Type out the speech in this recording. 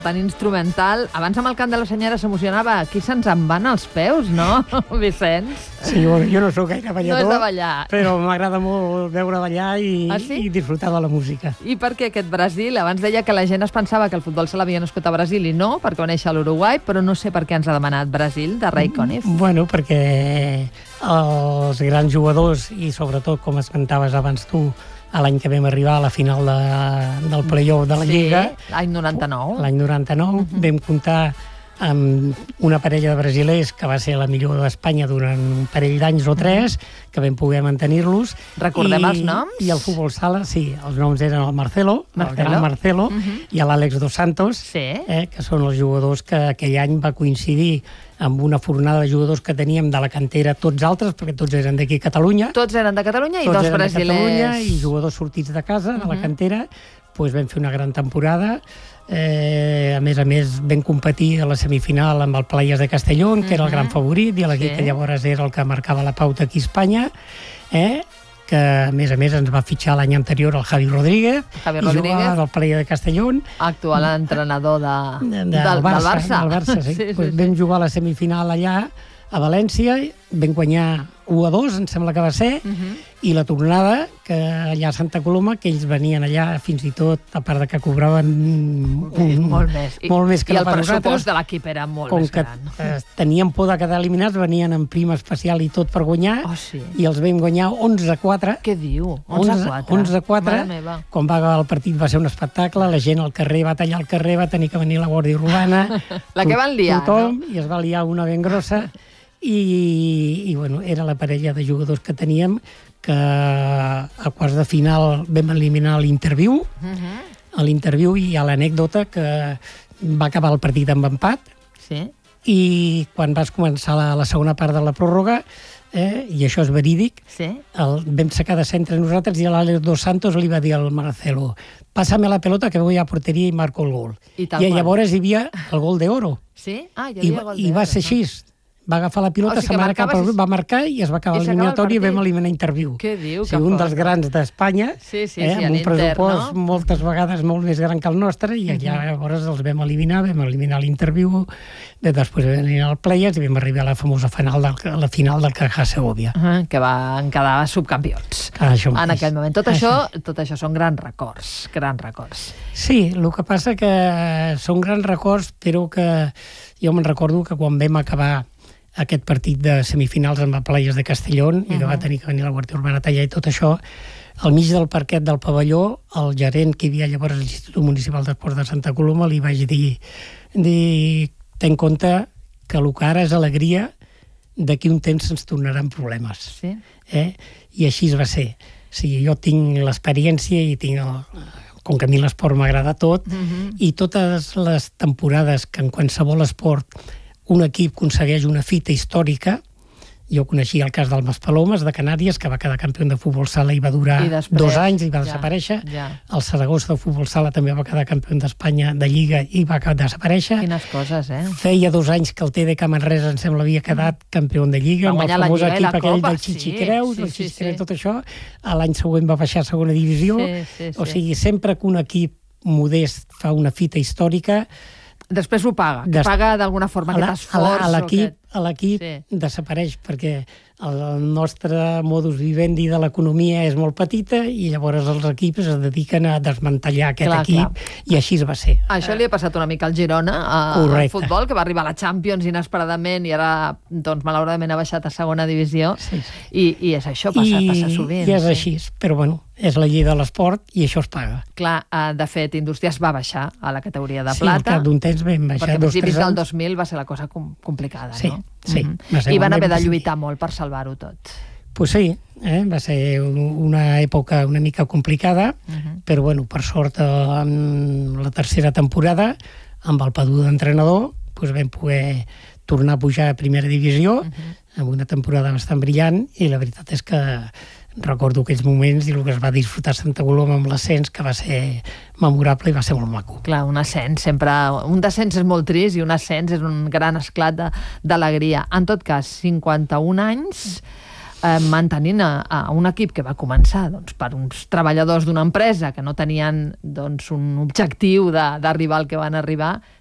Tan instrumental. Abans amb el cant de la senyora s'emocionava. Aquí se'ns en van els peus, no, Vicenç? Sí, jo no sóc gaire ballador, No és de ballar. però m'agrada molt veure ballar i disfrutar de la música. I per què aquest Brasil? Abans deia que la gent es pensava que el futbol se l'havia nascut a Brasil i no, perquè va néixer a l'Uruguai, però no sé per què ens ha demanat Brasil, de Ray Conniff. Bueno, perquè els grans jugadors, i sobretot, com esmentaves abans tu, l'any que vam arribar a la final del play-off de la Lliga. Sí, l'any 99. L'any 99 vam comptar amb una parella de brasilers que va ser la millor d'Espanya durant un parell d'anys o tres, que vam poder mantenir-los. Recordem els noms? I el futbol sala, sí, els noms eren el Marcelo, el gran Marcelo, i l'Àlex dos Santos, que són els jugadors que aquell any va coincidir amb una fornada de jugadors que teníem de la cantera, tots altres, perquè tots eren d'aquí a Catalunya. Tots eren de Catalunya i dos brasilers. I jugadors sortits de casa, de la cantera. Doncs vam fer una gran temporada. A més, vam competir a la semifinal amb el Playas de Castellón, que era el gran favorit, i l'equip que llavors era el que marcava la pauta aquí a Espanya, que a més ens va fitxar l'any anterior el Javi Rodríguez, i jugava al Playas de Castellón. Actual entrenador del Barça. Del Barça, sí. Vam jugar a la semifinal allà, a València, vam guanyar 1-2, em sembla que va ser, i la tornada, que allà a Santa Coloma, que ells venien allà fins i tot, a part de que cobraven molt més que nosaltres. I el pressupost de l'equip era molt més gran. Com que tenien por de quedar eliminats, venien en prima especial i tot per guanyar, i els vam guanyar 11-4. Què diu? 11-4? Quan va acabar el partit va ser un espectacle, la gent al carrer va tallar al carrer, va tenir que venir la Guàrdia Urbana. La que van liar, no? I es va liar una ben grossa. I bueno, era la parella de jugadors que teníem, que a quarts de final vam eliminar l'Interviu, i hi ha l'anècdota que va acabar el partit amb empat, i quan vas començar la segona part de la pròrroga, i això és verídic, vam sacar de centre nosaltres i l'Àlex dos Santos li va dir al Marcelo: pásame la pelota que voy a portería y marco el gol. I llavors hi havia el gol d'oro. Sí? Ah, hi havia gol d'oro. I va ser així. Va agafar la pilota, va marcar i es va acabar l'eliminatori i vam eliminar Interviu. Què diu? Un dels grans d'Espanya, amb un pressupost moltes vegades molt més gran que el nostre, i llavors els vam eliminar l'Interviu, després vam eliminar el Playas i vam arribar a la famosa final del Caja Segovia. Que van quedar subcampions en aquell moment. Tot això són grans records. Sí, el que passa que són grans records, però que jo me'n recordo que quan vam acabar aquest partit de semifinals amb el Playas de Castellón, i que va tenir que venir la Guàrdia Urbana a tallar i tot això, al mig del parquet del pavelló, el gerent que hi havia llavors a l'Institut Municipal d'Esports de Santa Coloma li vaig dir ten compte que el que ara és alegria, d'aquí un temps ens tornaran problemes. I així va ser. Jo tinc l'experiència i com que a mi l'esport m'agrada tot, i totes les temporades que en qualsevol esport un equip aconsegueix una fita històrica, jo coneixia el cas del Maspalomas, de Canàries, que va quedar campió de futbol sala i va durar 2 anys i va desaparèixer. El Saragossa de futbol sala també va quedar campió d'Espanya de Lliga i va desaparèixer. Quines coses, Feia 2 anys que el TDK Manresa, em sembla, havia quedat campió de Lliga, amb el famós equip aquell del Xixicreus, tot això. L'any següent va baixar a segona divisió. O sigui, sempre que un equip modest fa una fita històrica, després ho paga, que paga d'alguna forma aquest esforç. L'equip desapareix perquè el nostre modus vivendi de l'economia és molt petita i llavors els equips es dediquen a desmantellar aquest equip, i així va ser. Això li ha passat una mica al Girona, al futbol, que va arribar a la Champions inesperadament i ara, doncs, malauradament ha baixat a segona divisió, i és això, passa sovint. I és així, però bueno, és la llei de l'esport i això es paga. Clar, de fet, Indústries va baixar a la categoria de plata. Sí, al cap d'un temps vam baixar 2-3 anys. Perquè a principis del 2000 va ser la cosa complicada, no? Sí. I van haver de lluitar molt per salvar-ho tot. Pues sí, va ser una època una mica complicada, però bueno, per sort, en la tercera temporada, amb el Padú d'entrenador, vam poder tornar a pujar a primera divisió, amb una temporada bastant brillant, i la veritat és que recordo aquells moments i el que es va disfrutar a Santa Coloma amb l'ascens, que va ser memorable i va ser molt maco. Clar, un ascens sempre... Un descens és molt trist i un ascens és un gran esclat d'alegria. En tot cas, 51 anys, mantenint a un equip que va començar per uns treballadors d'una empresa que no tenien un objectiu d'arribar al que van arribar,